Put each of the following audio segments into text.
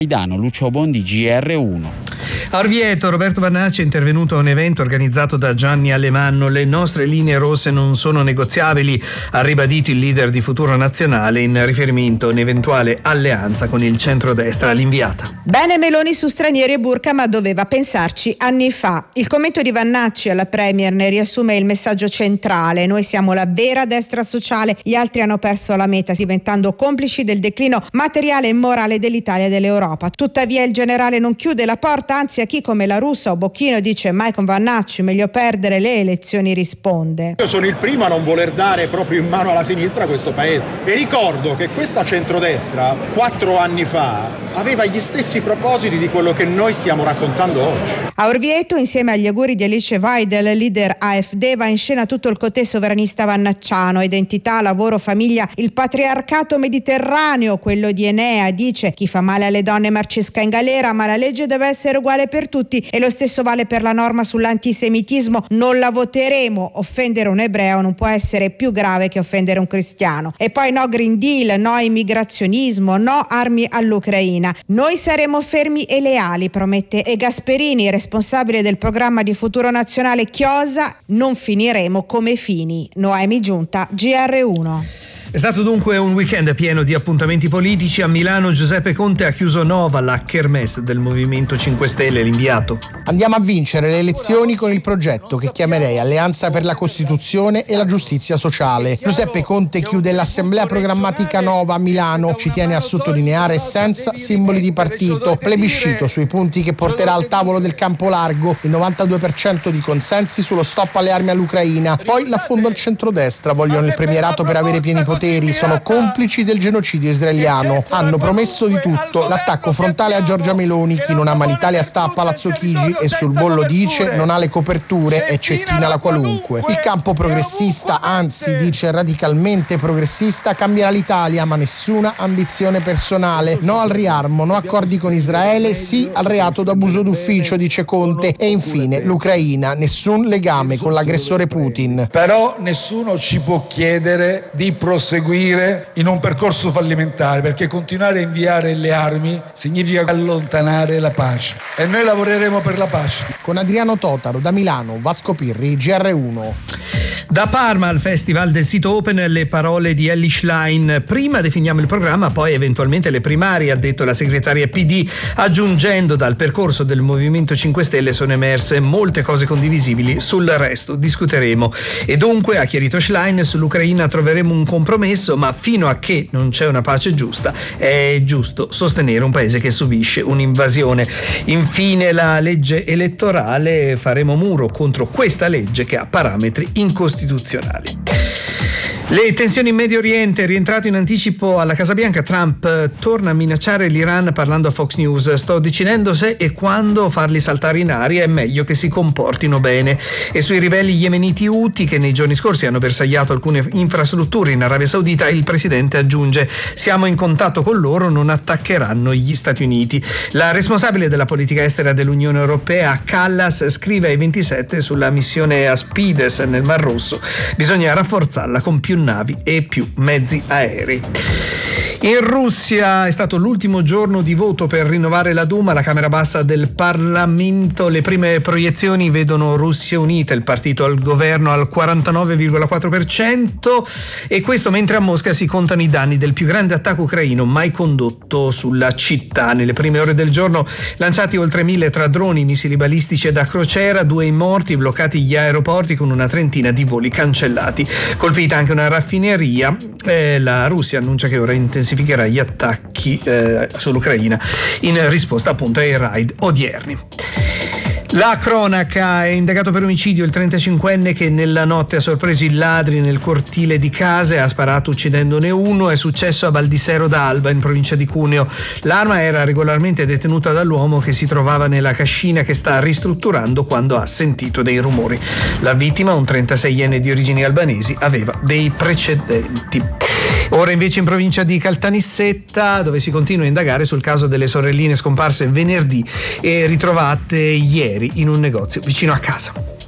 Lucio Bondi, GR1. A Orvieto Roberto Vannacci è intervenuto a un evento organizzato da Gianni Alemanno. Le nostre linee rosse non sono negoziabili, ha ribadito il leader di Futuro Nazionale in riferimento a un'eventuale alleanza con il centrodestra. L'inviata. Bene Meloni su stranieri e burka, ma doveva pensarci anni fa. Il commento di Vannacci alla Premier ne riassume il messaggio centrale: noi siamo la vera destra sociale, gli altri hanno perso la meta diventando complici del declino materiale e morale dell'Italia e dell'Europa. Tuttavia il generale non chiude la porta, anzi a chi come la Russa o Bocchino dice mai con Vannacci meglio perdere le elezioni risponde: io sono il primo a non voler dare proprio in mano alla sinistra questo paese, e ricordo che questa centrodestra 4 anni fa aveva gli stessi propositi di quello che noi stiamo raccontando oggi. A Orvieto, insieme agli auguri di Alice Weidel, leader AfD, va in scena tutto il cotè sovranista vannacciano: identità, lavoro, famiglia, il patriarcato mediterraneo, quello di Enea. Dice: chi fa male alle donne marcisca in galera, ma la legge deve essere uguale per tutti, e lo stesso vale per la norma sull'antisemitismo. Non la voteremo. Offendere un ebreo non può essere più grave che offendere un cristiano. E poi no Green Deal, no immigrazionismo, no armi all'Ucraina. Noi saremo fermi e leali, promette. E Gasperini, responsabile del programma di Futuro Nazionale, chiosa: non finiremo come Fini. Noemi Giunta, GR1. È stato dunque un weekend pieno di appuntamenti politici. A Milano Giuseppe Conte ha chiuso Nova, la kermesse del Movimento 5 Stelle. L'inviato. Andiamo a vincere le elezioni con il progetto che chiamerei Alleanza per la Costituzione e la Giustizia Sociale. Giuseppe Conte chiude l'assemblea programmatica Nova a Milano. Ci tiene a sottolineare senza simboli di partito, plebiscito sui punti che porterà al tavolo del campo largo, il 92% di consensi sullo stop alle armi all'Ucraina. Poi l'affondo al centrodestra, vogliono il premierato per avere pieni poteri, sono complici del genocidio israeliano, hanno promesso di tutto, l'attacco frontale a Giorgia Meloni, chi non ama l'Italia sta a Palazzo Chigi e sul bollo dice non ha le coperture e cettina la qualunque. Il campo progressista, anzi dice radicalmente progressista, cambierà l'Italia ma nessuna ambizione personale, no al riarmo, no accordi con Israele, sì al reato d'abuso d'ufficio, dice Conte, e infine l'Ucraina, nessun legame con l'aggressore Putin. Però nessuno ci può chiedere di proseguire in un percorso fallimentare, perché continuare a inviare le armi significa allontanare la pace e noi lavoreremo per la pace. Con Adriano Totaro da Milano, Vasco Pirri, GR1. Da Parma al Festival del Sito Open le parole di Elly Schlein: prima definiamo il programma, poi eventualmente le primarie, ha detto la segretaria PD, aggiungendo: dal percorso del Movimento 5 Stelle sono emerse molte cose condivisibili, sul resto discuteremo. E dunque, ha chiarito Schlein, sull'Ucraina troveremo un compromesso, ma fino a che non c'è una pace giusta è giusto sostenere un paese che subisce un'invasione. Infine la legge elettorale: faremo muro contro questa legge che ha parametri incostituzionali. Le tensioni in Medio Oriente, rientrato in anticipo alla Casa Bianca, Trump torna a minacciare l'Iran parlando a Fox News: sto decidendo se e quando farli saltare in aria, è meglio che si comportino bene. E sui ribelli yemeniti Houthi, che nei giorni scorsi hanno bersagliato alcune infrastrutture in Arabia Saudita, il presidente aggiunge: siamo in contatto con loro, non attaccheranno gli Stati Uniti. La responsabile della politica estera dell'Unione Europea, Callas, scrive ai 27 sulla missione Aspides nel Mar Rosso: bisogna rafforzarla con più navi e più mezzi aerei. In Russia è stato l'ultimo giorno di voto per rinnovare la Duma, la Camera Bassa del Parlamento. Le prime proiezioni vedono Russia Unita, il partito al governo, al 49,4%, e questo mentre a Mosca si contano i danni del più grande attacco ucraino mai condotto sulla città. Nelle prime ore del giorno lanciati oltre 1000 tra droni, missili balistici e da crociera, 2 i morti, bloccati gli aeroporti con una trentina di voli cancellati. Colpita anche una raffineria, la Russia annuncia che ora intensificherà gli attacchi sull'Ucraina in risposta appunto ai raid odierni. La cronaca: è indagato per omicidio il 35enne che nella notte ha sorpreso i ladri nel cortile di casa e ha sparato uccidendone uno. È successo a Valdisero d'Alba, in provincia di Cuneo. L'arma era regolarmente detenuta dall'uomo che si trovava nella cascina che sta ristrutturando quando ha sentito dei rumori. La vittima, un 36enne di origini albanesi, aveva dei precedenti. Ora invece in provincia di Caltanissetta, dove si continua a indagare sul caso delle sorelline scomparse venerdì e ritrovate ieri in un negozio vicino a casa.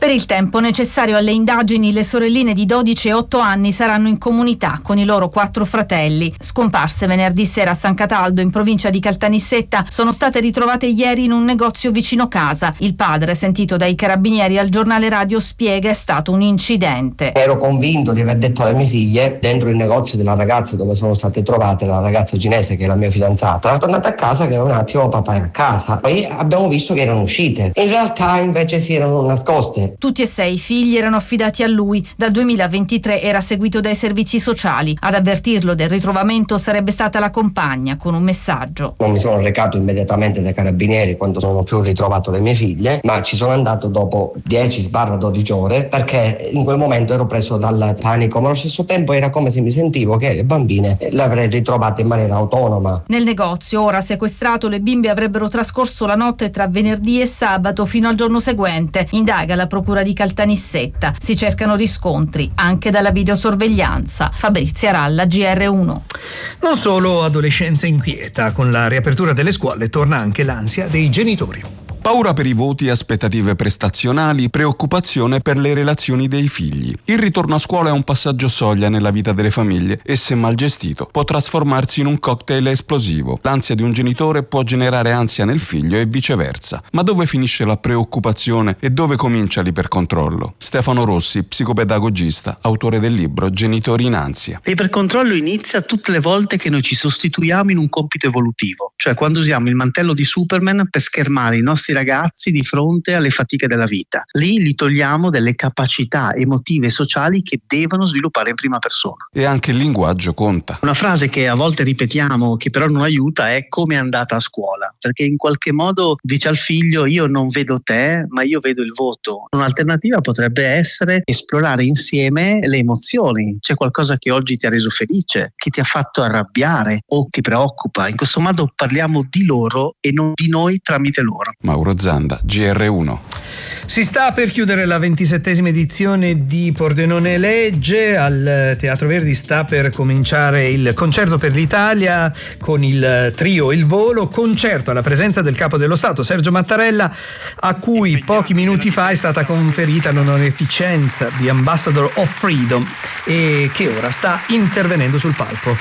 Per il tempo necessario alle indagini, le sorelline di 12 e 8 anni saranno in comunità con i loro 4 fratelli. Scomparse venerdì sera a San Cataldo, in provincia di Caltanissetta, sono state ritrovate ieri in un negozio vicino casa. Il padre, sentito dai carabinieri al giornale radio, spiega: è stato un incidente. Ero convinto di aver detto alle mie figlie, dentro il negozio della ragazza dove sono state trovate, la ragazza cinese che è la mia fidanzata, tornata a casa che un attimo papà è a casa. Poi abbiamo visto che erano uscite. In realtà invece si erano nascoste. Tutti e 6 i figli erano affidati a lui. Dal 2023 era seguito dai servizi sociali. Ad avvertirlo del ritrovamento sarebbe stata la compagna, con un messaggio. Non mi sono recato immediatamente dai carabinieri quando non ho più ritrovato le mie figlie, ma ci sono andato dopo 10-12 ore perché in quel momento ero preso dal panico, ma allo stesso tempo era come se mi sentivo che le bambine le avrei ritrovate in maniera autonoma. Nel negozio, ora sequestrato, le bimbe avrebbero trascorso la notte tra venerdì e sabato fino al giorno seguente. Indaga la procura di Caltanissetta. Si cercano riscontri anche dalla videosorveglianza. Fabrizia Ralla, GR1. Non solo adolescenza inquieta, con la riapertura delle scuole torna anche l'ansia dei genitori. Paura per i voti e aspettative prestazionali, preoccupazione per le relazioni dei figli. Il ritorno a scuola è un passaggio soglia nella vita delle famiglie e, se mal gestito, può trasformarsi in un cocktail esplosivo. L'ansia di un genitore può generare ansia nel figlio e viceversa. Ma dove finisce la preoccupazione e dove comincia l'ipercontrollo? Stefano Rossi, psicopedagogista, autore del libro Genitori in ansia. L'ipercontrollo inizia tutte le volte che noi ci sostituiamo in un compito evolutivo, cioè quando usiamo il mantello di Superman per schermare i nostri ragazzi di fronte alle fatiche della vita. Lì li togliamo delle capacità emotive e sociali che devono sviluppare in prima persona. E anche il linguaggio conta. Una frase che a volte ripetiamo, che però non aiuta, è: come è andata a scuola, perché in qualche modo dice al figlio: io non vedo te, ma io vedo il voto. Un'alternativa potrebbe essere esplorare insieme le emozioni. C'è qualcosa che oggi ti ha reso felice, che ti ha fatto arrabbiare o ti preoccupa. In questo modo parliamo di loro e non di noi tramite loro. Mauro Zanda, GR1. Si sta per chiudere la 27esima edizione di Pordenone Legge. Al Teatro Verdi sta per cominciare il concerto per l'Italia con il trio Il Volo, concerto alla presenza del Capo dello Stato Sergio Mattarella, a cui pochi minuti fa è stata conferita l'onorificenza di Ambassador of Freedom e che ora sta intervenendo sul palco.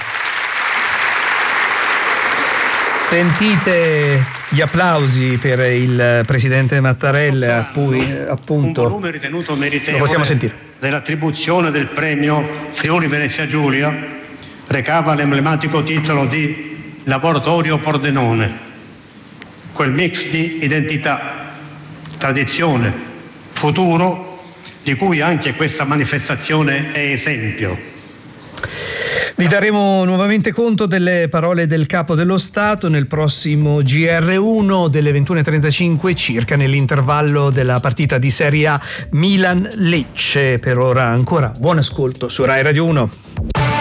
Sentite gli applausi per il presidente Mattarella, a cui appunto un volume ritenuto meritevole, lo possiamo sentire, dell'attribuzione del premio Friuli Venezia Giulia recava l'emblematico titolo di Laboratorio Pordenone, quel mix di identità, tradizione, futuro di cui anche questa manifestazione è esempio. Vi daremo nuovamente conto delle parole del Capo dello Stato nel prossimo GR1 delle 21:35 circa, nell'intervallo della partita di Serie A Milan-Lecce. Per ora ancora buon ascolto su Rai Radio 1.